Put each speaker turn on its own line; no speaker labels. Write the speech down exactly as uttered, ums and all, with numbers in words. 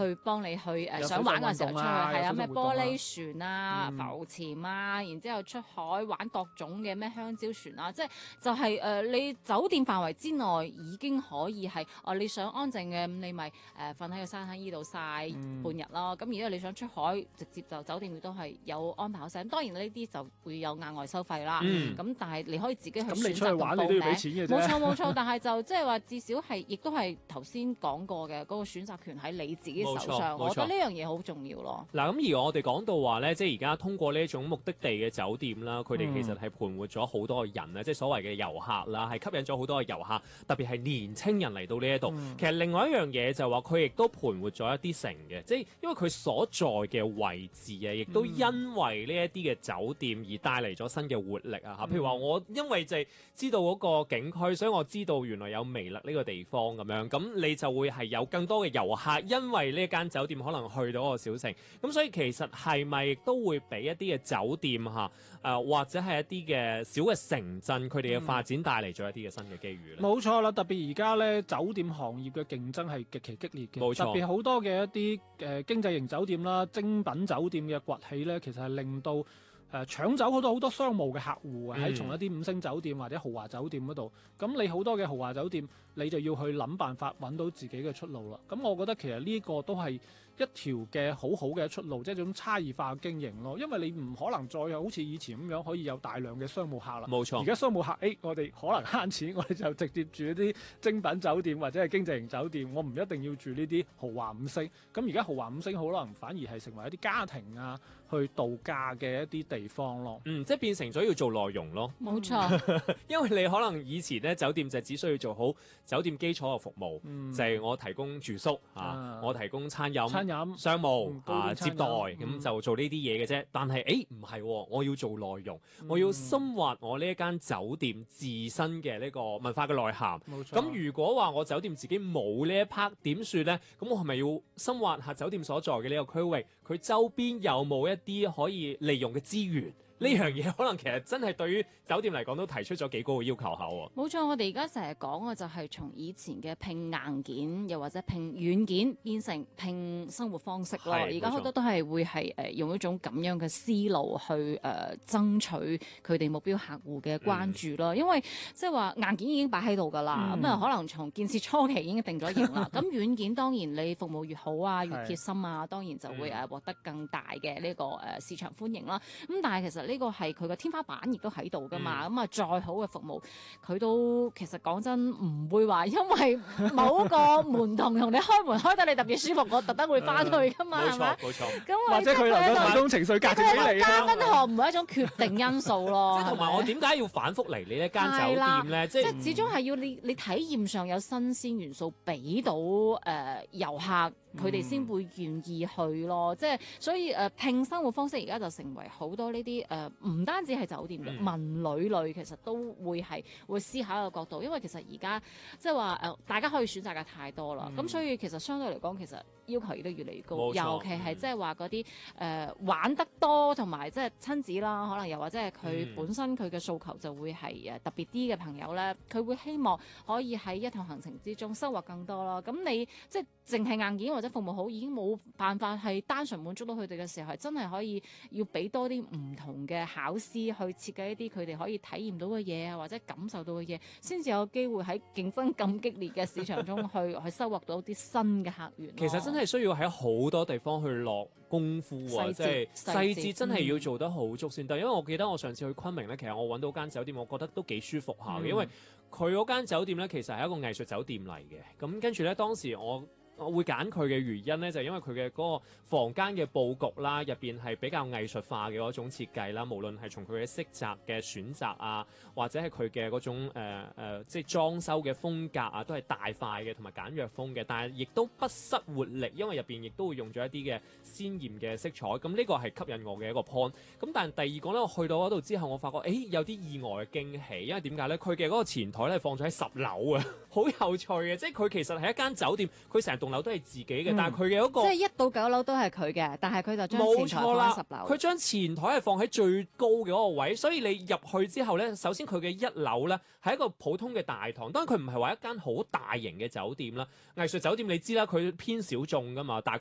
去幫你去誒想玩嘅時候出去，係啊咩玻璃船啊、浮潛啊，然之後出海玩各種嘅咩香蕉船啊，即係就係誒你酒店範圍之內已經可以係哦你想安靜嘅，咁你咪誒瞓喺個沙灘依度曬半日咯。咁如果你想出海，直接就酒店亦都係有安排好晒。咁當然呢啲就會有額外收費啦。咁但係你可以自己去選擇同報名。冇錯冇錯，但係就即係話至少係，亦都係頭先講過嘅嗰個選擇權喺你自己手上。我覺得呢樣嘢好重要咯。
嗱，咁而我哋講到話咧，即係而家通過呢一種目的地嘅酒店啦，佢哋其實係盤活咗好多嘅人啊，即係所謂嘅遊客啦，係吸引咗好多嘅遊客，特別係年青人嚟到呢一度。嗯、其實另外一樣嘢就係話佢亦都盤活咗一啲城嘅，即係因為佢所在嘅位置啊，亦都因為呢一啲嘅酒店而帶嚟咗新嘅活力啊嚇。譬如話我因為就係知道嗰個景區，所以我知道原來有微勒呢個地方咁樣，咁你就會係有更多嘅遊客，因為呢間酒店可能去到個小城，咁所以其實係咪都會俾一啲嘅酒店嚇誒、呃、或者係一啲嘅小嘅城鎮，佢哋嘅發展帶嚟咗一啲嘅新嘅機遇咧？
冇錯啦，特別而家咧酒店行業嘅競爭係極其激烈嘅，
冇錯，
特別好多嘅一啲誒、呃、經濟型酒店啦、精品酒店嘅崛起咧，其實係令到誒、呃、搶走好多好多商務嘅客戶啊，喺、嗯、從一啲五星酒店或者豪華酒店嗰度，咁你好多嘅豪華酒店，你就要去諗辦法揾到自己嘅出路啦。咁我覺得其實呢個都係一條嘅好好嘅出路，即係一種差異化嘅經營咯。因為你唔可能再好似以前咁樣可以有大量嘅商務客啦。
冇錯，
而家商務客，誒、欸，我哋可能慳錢，我哋就直接住一啲精品酒店或者係經濟型酒店，我唔一定要住呢啲豪華五星。咁而家豪華五星可能反而係成為一啲家庭啊去度假嘅一啲地方咯。
嗯，即係變成咗要做內容咯。
冇錯，
因為你可能以前咧酒店就只需要做好酒店基礎嘅服務，嗯、就係我提供住宿啊，啊我提供餐飲、餐飲、商務、嗯、啊接待，咁、嗯、就做呢啲嘢嘅啫。但係誒唔係，我要做內容，嗯、我要深挖我呢一間酒店自身嘅呢個文化嘅內涵。冇錯。咁如果話我酒店自己冇呢一 part 點算咧？咁我係咪要深挖下酒店所在嘅呢個區域？佢周邊有冇一啲可以利用嘅資源？呢樣嘢可能其實真係對於酒店嚟講都提出咗幾高嘅要求下喎。
冇錯，我哋而家成日講嘅就係從以前嘅拼硬件，又或者拼軟件，變成拼生活方式咯。而家好多都係會係誒用一種咁樣嘅思路去誒、呃、爭取佢哋目標客戶嘅關注咯。嗯、因為即係話硬件已經擺喺度㗎啦，咁啊、嗯、可能從建設初期已經定咗型啦。咁軟件當然你服務越好啊，越貼心啊，當然就會誒獲得更大嘅呢個誒市場歡迎啦。咁但係其實呢個係佢個天花板亦都喺度噶嘛，咁啊、嗯、再好嘅服務，佢都其實講真唔會話因為某個門童同你開門開得你特別舒服，我特登會翻去噶嘛，係咪？冇錯，咁
或者佢能夠提供情緒價值俾你
加分項唔係一種決定因素咯。
即係同埋我點解要反覆嚟你一間酒店咧？即係
始終係要你你體驗上有新鮮元素俾到誒、呃、遊客。佢哋先會願意去咯，即係所以誒、呃、拼生活方式而家就成為好多呢啲誒唔單止係酒店嘅、嗯、文旅類，其實都會係會思考一個角度，因為其實而家即係話誒大家可以選擇嘅太多啦，咁、嗯、所以其實相對嚟講，其實要求亦都越嚟越高，錯尤其係即係話嗰啲誒玩得多同埋即係親子啦，可能又或者係佢本身佢嘅訴求就會係誒特別啲嘅朋友咧，佢會希望可以喺一趟行程之中收穫更多啦。咁你即係淨係硬件或者服務好已經冇辦法係單純滿足到佢哋嘅時候，係真係可以要俾多啲唔同嘅巧思去設計一啲佢哋可以體驗到嘅嘢啊，或者感受到嘅嘢，先至有機會喺競爭咁激烈嘅市場中去去收穫到啲新嘅客源。
其實真係需要喺好多地方去落功夫啊，即係細節真係要做得好足先得。嗯、因為我記得我上次去昆明咧，其實我揾到間酒店，我覺得都幾舒服下嘅，嗯、因為佢嗰間酒店咧其實係一個藝術酒店嚟嘅。咁跟住咧，當時我我會揀佢嘅原因咧，就係、因為佢嘅嗰個房間嘅佈局啦，入邊係比較藝術化嘅嗰種設計啦。無論係從佢嘅色澤嘅選擇啊，或者係佢嘅嗰種誒、呃呃、即係裝修嘅風格啊，都係大塊嘅同埋簡約風嘅。但係亦都不失活力，因為入邊亦都會用咗一啲嘅鮮豔嘅色彩。咁呢個係吸引我嘅一個 point。咁但係第二個咧，我去到嗰度之後，我發覺誒有啲意外嘅驚喜，因為點解咧？佢嘅嗰個前台咧放咗喺十樓啊，好有趣嘅。即係佢其實係一間酒店，佢成棟樓都係自己嘅，嗯、但係佢嘅嗰個
即係一到九樓都係佢嘅，但係佢就將前台放喺十樓。
佢將前台係放喺最高嘅嗰個位，所以你入去之後咧，首先佢嘅一樓咧係一個普通嘅大堂，當然佢唔係話一間好大型嘅酒店啦。藝術酒店你知啦，佢偏小眾噶嘛，大概